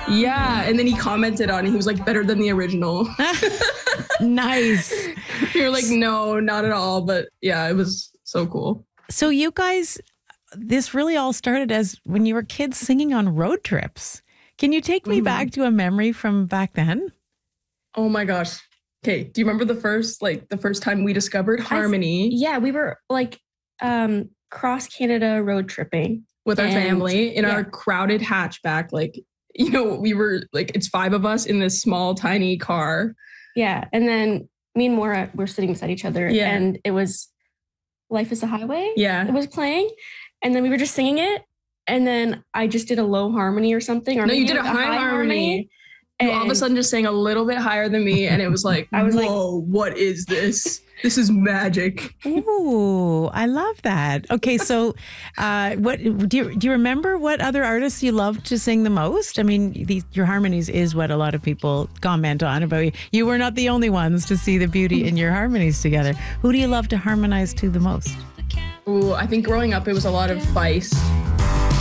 Yeah. And then he commented on it. He was like, better than the original. Nice. You're like, no, not at all. But yeah, it was so cool. So you guys, this really all started as when you were kids singing on road trips. Can you take me back to a memory from back then? Oh my gosh. Okay. Do you remember the first time we discovered harmony? Yeah, we were like cross Canada road tripping with our family in our crowded hatchback. Like, you know, we were like, it's 5 of us in this small, tiny car. Yeah. And then me and Maura were sitting beside each other and it was Life is a Highway. Yeah. It was playing. And then we were just singing it. And then I just did a low harmony or something. Or no, you did a high harmony. You all of a sudden just sang a little bit higher than me. And it was like, I was whoa, what is this? This is magic. Ooh, I love that. Okay, so what do you remember what other artists you loved to sing the most? I mean, your harmonies is what a lot of people comment on about you. You were not the only ones to see the beauty in your harmonies together. Who do you love to harmonize to the most? Ooh, I think growing up it was a lot of Feist.